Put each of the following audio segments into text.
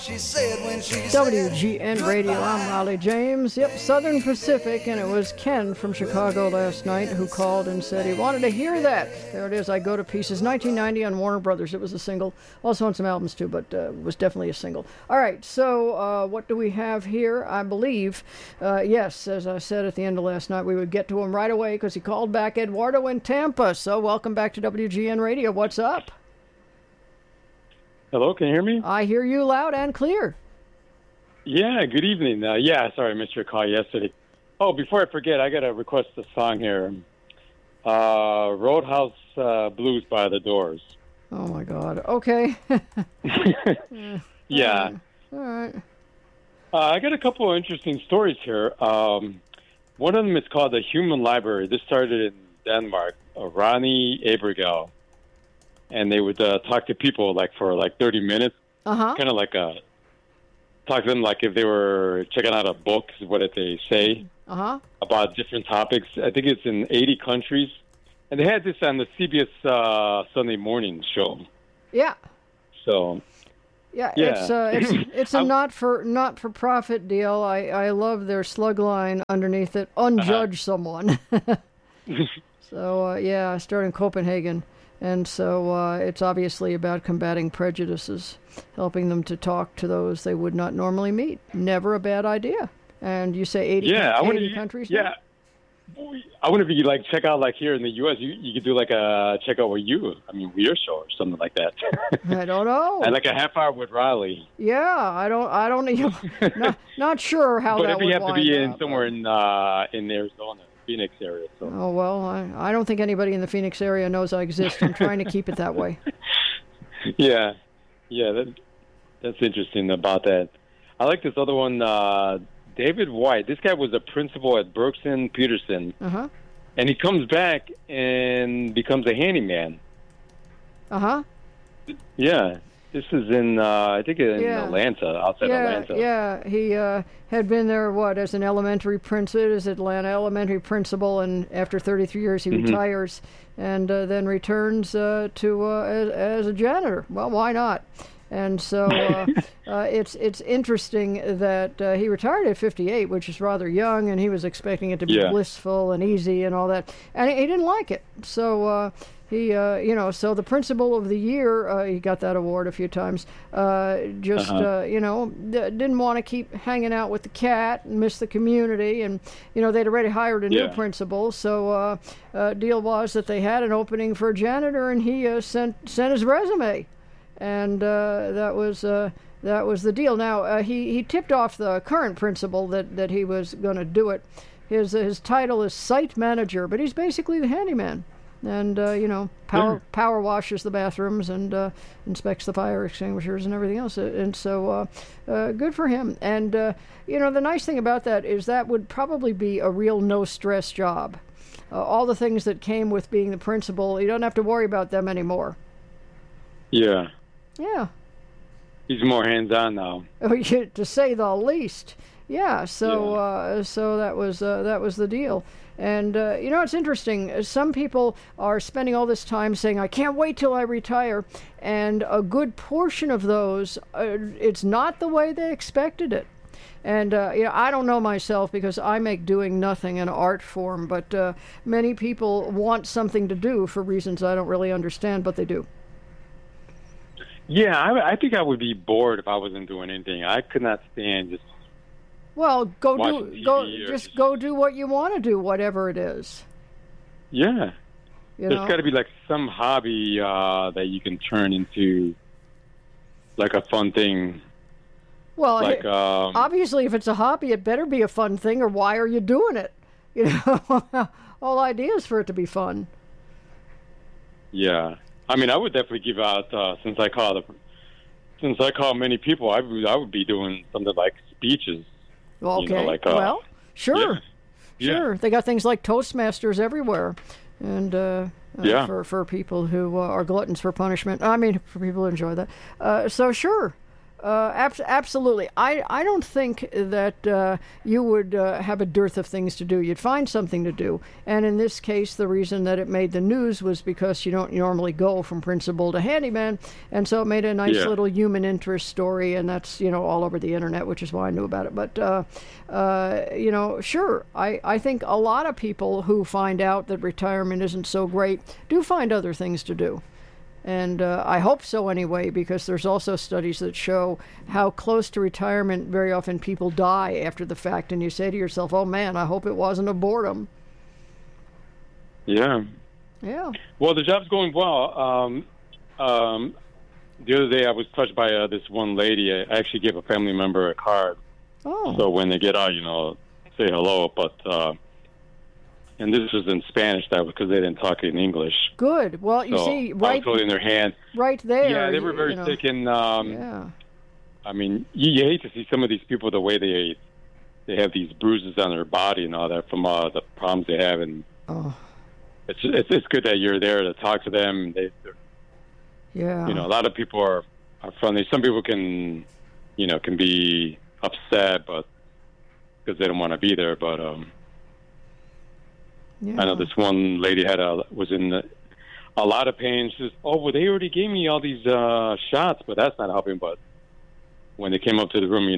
She said when she WGN Radio, I'm Raleigh James. Yep, Southern Pacific, and it was Ken from Chicago last night who called and said he wanted to hear that. There it is, I Go to Pieces, 1990 on Warner Brothers. It was a single, also on some albums too, but it was definitely a single. All right, so what do we have here? I believe, yes, as I said at the end of last night, we would get to him right away because he called back Eduardo in Tampa. So welcome back to WGN Radio. What's up? Hello, can you hear me? I hear you loud and clear. Yeah, good evening. Sorry I missed your call yesterday. Oh, before I forget, I got to request a song here. Roadhouse Blues by The Doors. Oh, my God. Okay. Yeah. All right. I got a couple of interesting stories here. One of them is called The Human Library. This started in Denmark. Ronnie Abergel. And they would talk to people for 30 minutes. Uh-huh. Kind of talk to them like if they were checking out a book, is what they say, about different topics. I think it's in 80 countries. And they had this on the CBS Sunday morning show. Yeah. So, yeah. It's a not for profit deal. I love their slug line underneath it. Unjudge someone. So I started in Copenhagen. And so it's obviously about combating prejudices, helping them to talk to those they would not normally meet. Never a bad idea. And you say 80 countries? Yeah. I wonder if you could check out here in the U.S. You could do a check out with your show or something like that. I don't know. And a half hour with Riley. Yeah, I don't. Not sure how but that would. But if you have to be in somewhere in Arizona. Phoenix area. So. Oh, well, I don't think anybody in the Phoenix area knows I exist. I'm trying to keep it that way. Yeah, that's interesting about that. I like this other one, David White. This guy was a principal at Brooks and Peterson. Uh-huh. And he comes back and becomes a handyman. Uh-huh. Yeah. This is in, I think, Atlanta, outside Atlanta. Yeah, he had been there, as an elementary principal, Atlanta elementary principal, and after 33 years he retires and then returns as a janitor. Well, why not? And so it's interesting that he retired at 58, which is rather young, and he was expecting it to be blissful and easy and all that, and he didn't like it. So so the principal of the year, he got that award a few times, didn't want to keep hanging out with the cat and miss the community. And, they'd already hired a new principal. So deal was that they had an opening for a janitor, and he sent his resume. And that was the deal. Now, he tipped off the current principal that he was going to do it. His title is site manager, but he's basically the handyman. And, power washes the bathrooms and inspects the fire extinguishers and everything else. And so good for him. And, the nice thing about that is that would probably be a real no-stress job. All the things that came with being the principal, you don't have to worry about them anymore. Yeah. Yeah. He's more hands-on now. To say the least. Yeah, so that was the deal. And, it's interesting. Some people are spending all this time saying, I can't wait till I retire. And a good portion of those, it's not the way they expected it. And, I don't know myself because I make doing nothing an art form. But many people want something to do for reasons I don't really understand, but they do. Yeah, I think I would be bored if I wasn't doing anything. I could not stand just... Well, go do what you want to do, whatever it is. Yeah. There's got to be some hobby that you can turn into a fun thing. Well, obviously, if it's a hobby, it better be a fun thing, or why are you doing it? Whole idea is for it to be fun. Yeah. I mean, I would definitely give out, since I call many people, I would be doing something like speeches. Okay. Sure. Yeah. Sure. They got things like Toastmasters everywhere. And for people who are gluttons for punishment. I mean, for people who enjoy that. So, sure. Absolutely. I don't think that you would have a dearth of things to do. You'd find something to do. And in this case, the reason that it made the news was because you don't normally go from principal to handyman. And so it made a nice little human interest story. And that's, all over the internet, which is why I knew about it. But, sure, I think a lot of people who find out that retirement isn't so great do find other things to do. And I hope so anyway, because there's also studies that show how close to retirement very often people die after the fact. And you say to yourself, oh, man, I hope it wasn't a boredom. Yeah. Yeah. Well, the job's going well. The other day I was touched by this one lady. I actually gave a family member a card. Oh. So when they get out, say hello. But and this was in Spanish, that because they didn't talk in English. Good. Well, you see, I was holding their hand. Right there. Yeah, they were very sick, and I mean, you hate to see some of these people the way they have these bruises on their body and all that from the problems they have, and it's good that you're there to talk to them. A lot of people are friendly. Some people can be upset, but because they don't want to be there, but. I know this one lady was in a lot of pain. She says, "Oh, well, they already gave me all these shots, but that's not helping." But when they came up to the room,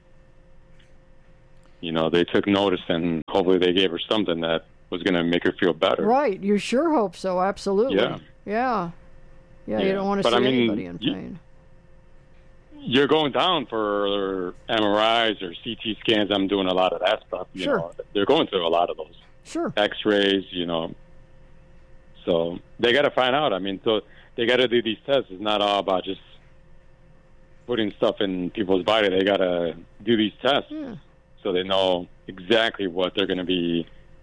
they took notice, and hopefully they gave her something that was going to make her feel better. Right. You sure hope so. Absolutely. Yeah. You don't want to see anybody in pain. You're going down for MRIs or CT scans. I'm doing a lot of that stuff. Sure. They're going through a lot of those. Sure. X-rays, So they got to find out. I mean, so they got to do these tests. It's not all about just putting stuff in people's body. They got to do these tests so they know exactly what they're going to be,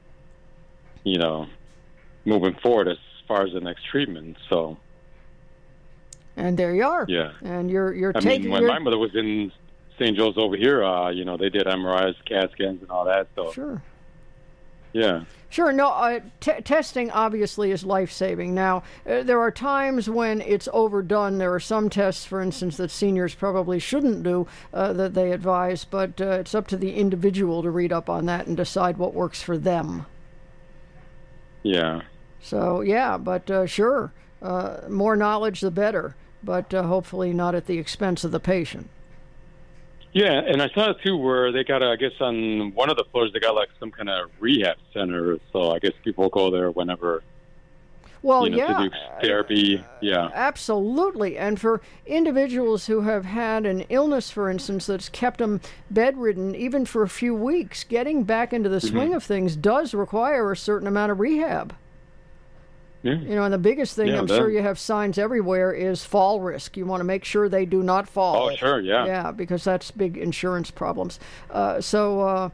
moving forward as far as the next treatment. So. And there you are. Yeah. And you're I taking. When my mother was in St. Joe's over here, they did MRIs, CAT scans, and all that. So. Sure. Yeah. Sure. No, testing obviously is life-saving. Now, there are times when it's overdone. There are some tests, for instance, that seniors probably shouldn't do that they advise, but it's up to the individual to read up on that and decide what works for them. Yeah. So, but sure, more knowledge the better, but hopefully not at the expense of the patient. Yeah, and I saw it too where they got, I guess, on one of the floors, they got like some kind of rehab center. So I guess people go there whenever, to do therapy. Yeah. Absolutely. And for individuals who have had an illness, for instance, that's kept them bedridden, even for a few weeks, getting back into the swing of things does require a certain amount of rehab. Yeah. And the biggest thing, I'm sure you have signs everywhere, is fall risk. You want to make sure they do not fall. Oh, sure, yeah. Yeah, because that's big insurance problems. Absolutely.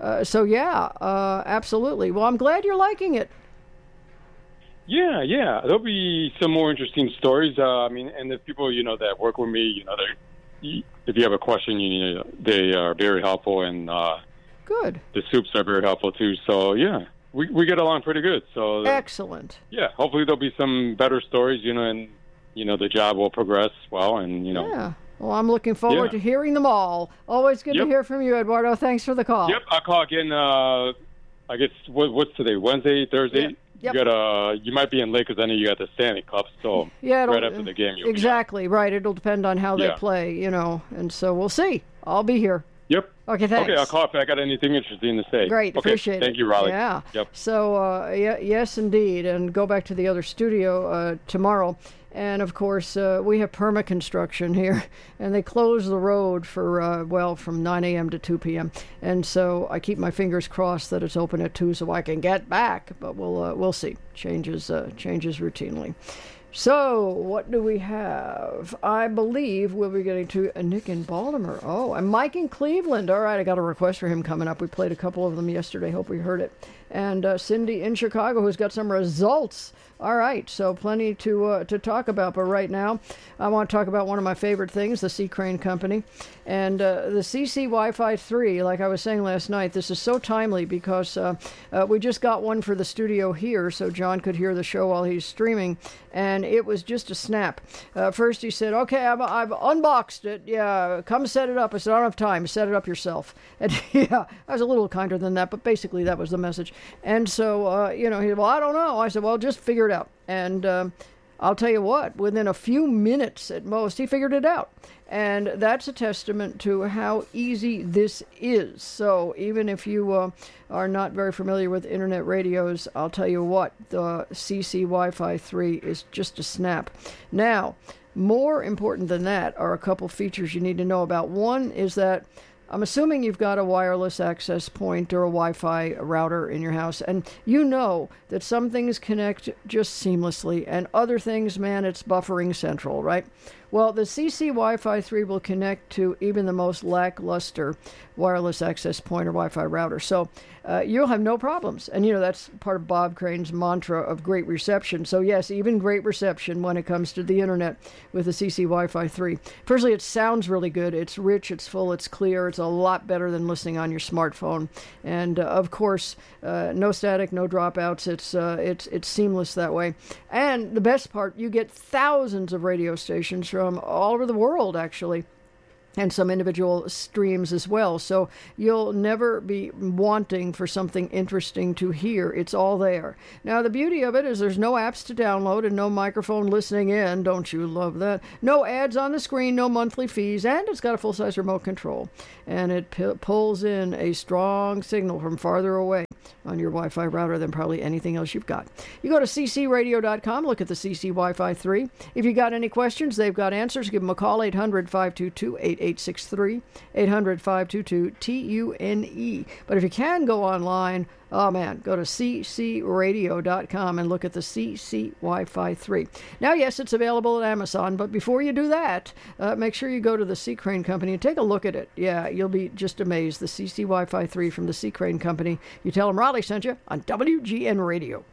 Well, I'm glad you're liking it. Yeah. There'll be some more interesting stories. And the people, that work with me, if you have a question, they are very helpful, and good. The soups are very helpful, too. So, yeah. We get along pretty good. So excellent. Yeah, hopefully there'll be some better stories, and the job will progress well, and Yeah. Well, I'm looking forward to hearing them all. Always good to hear from you, Eduardo. Thanks for the call. Yep, I'll call again. I guess what's today? Wednesday, Thursday. Yep. You might be in late because I know you got the Stanley Cup. So right after the game, exactly right. It'll depend on how they play, and so we'll see. I'll be here. Yep. Okay, thanks. Okay, I'll call if I got anything interesting to say. Great, appreciate it. Thank you, Raleigh. Yeah. Yep. So, yes, indeed, and go back to the other studio tomorrow. And, of course, we have perma-construction here, and they close the road for, from 9 a.m. to 2 p.m. And so I keep my fingers crossed that it's open at 2 so I can get back, but we'll see. Changes routinely. So, what do we have? I believe we'll be getting to Nick in Baltimore. Oh, and Mike in Cleveland. All right, I got a request for him coming up. We played a couple of them yesterday. Hope we heard it. And Cindy in Chicago, who's got some results. All right, so plenty to talk about. But right now, I want to talk about one of my favorite things, the C. Crane Company. And the CC Wi-Fi 3, like I was saying last night, this is so timely because we just got one for the studio here, so John could hear the show while he's streaming. And and it was just a snap. First he said, okay, I've unboxed it. Yeah, come set it up. I said, I don't have time. Set it up yourself. And yeah, I was a little kinder than that, but basically that was the message. And so, he said, well, I don't know. I said, well, just figure it out. And I'll tell you what, within a few minutes at most, he figured it out. And that's a testament to how easy this is. So even if you are not very familiar with internet radios, I'll tell you what, the CC Wi-Fi 3 is just a snap. Now, more important than that are a couple features you need to know about. One is that I'm assuming you've got a wireless access point or a Wi-Fi router in your house, and you know that some things connect just seamlessly, and other things, man, it's buffering central, right? Well, the CC Wi-Fi 3 will connect to even the most lackluster wireless access point or Wi-Fi router. So you'll have no problems. And, that's part of Bob Crane's mantra of great reception. So, yes, even great reception when it comes to the internet with the CC Wi-Fi 3. Firstly, it sounds really good. It's rich, it's full, it's clear. It's a lot better than listening on your smartphone. And, of course, no static, no dropouts. It's seamless that way. And the best part, you get thousands of radio stations from all over the world, actually, and some individual streams as well. So you'll never be wanting for something interesting to hear. It's all there. Now, the beauty of it is there's no apps to download and no microphone listening in. Don't you love that? No ads on the screen, no monthly fees, and it's got a full-size remote control. And it pulls in a strong signal from farther away on your Wi-Fi router than probably anything else you've got. You go to ccradio.com, look at the CC Wi-Fi 3. If you got any questions, they've got answers. Give them a call, 800-522-8863, 800-522-TUNE. But if you can go online, oh man, go to ccradio.com and look at the CC Wi-Fi 3. Now, yes, it's available at Amazon, but before you do that, make sure you go to the C. Crane Company and take a look at it. Yeah, you'll be just amazed. The CC Wi-Fi 3 from the C. Crane Company. You tell them Raleigh sent you on WGN Radio.